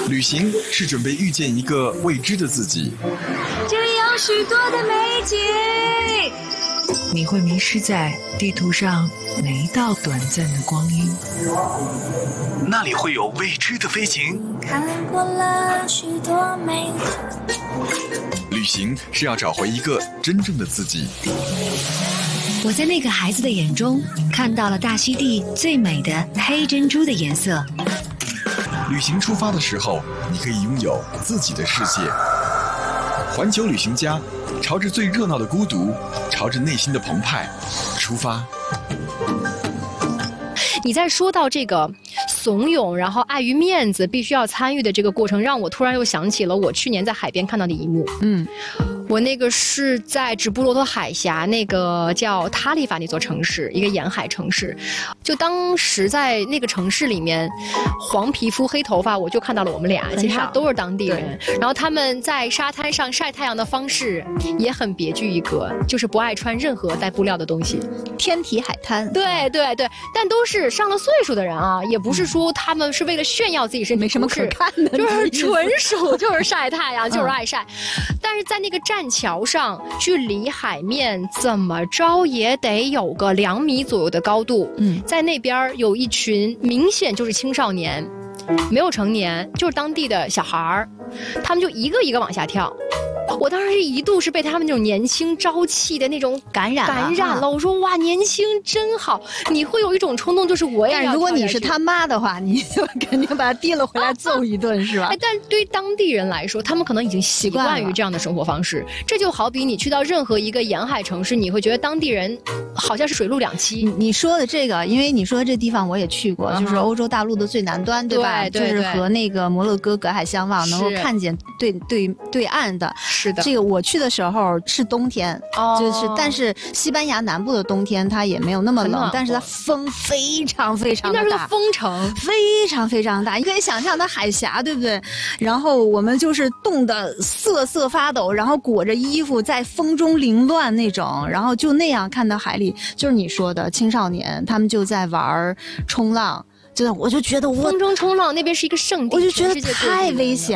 旅行是准备遇见一个未知的自己， 这里有许多的美景， 你会迷失在地图上每一道短暂的光阴。 那里会有未知的飞行。 看过了许多美景。 旅行是要找回一个真正的自己。 我在那个孩子的眼中看到了大溪地最美的黑珍珠的颜色。 旅行出发的时候，你可以拥有自己的世界。环球旅行家，朝着最热闹的孤独，朝着内心的澎湃出发。 你在说到这个怂恿，然后碍于面子必须要参与的这个过程，让我突然又想起了我去年在海边看到的一幕。我那个是在直布罗陀海峡那个叫塔里法那座城市，一个沿海城市。就当时在那个城市里面，黄皮肤黑头发，我就看到了我们俩，其实都是当地人。然后他们在沙滩上晒太阳的方式也很别具一格，就是不爱穿任何带布料的东西， 天体海滩。 对对对，但都是上了岁数的人啊，也不是说他们是为了炫耀自己身体， 没什么可看的， 就是纯属就是晒太阳，就是爱晒。但是在那个栈桥上，距离海面怎么着也得有个2米左右的高度。在那边有一群明显就是青少年，没有成年，就是当地的小孩儿，他们就一个一个往下跳。我当时一度是被他们那种年轻朝气的那种感染了。我说哇，年轻真好，你会有一种冲动，就是我也要。 但如果你是他妈的话，你就肯定把他提了回来揍一顿，是吧？ 但对于当地人来说，他们可能已经习惯于这样的生活方式。这就好比你去到任何一个沿海城市，你会觉得当地人好像是水陆两栖。 你说的这个，因为你说的这地方我也去过，就是欧洲大陆的最南端，对吧？ 对， 就是和那个摩洛哥隔海相望，能够看见对岸的。 是的， 这个我去的时候是冬天，但是西班牙南部的冬天它也没有那么冷，但是它风非常非常的大， 那是个风城， 非常非常大，你可以想象它海峡，对不对？然后我们就是冻得瑟瑟发抖，然后裹着衣服在风中凌乱那种，然后就那样看到海里，就是你说的青少年，他们就在玩冲浪。真的，我就觉得风中冲浪那边是一个圣地， 我就觉得太危险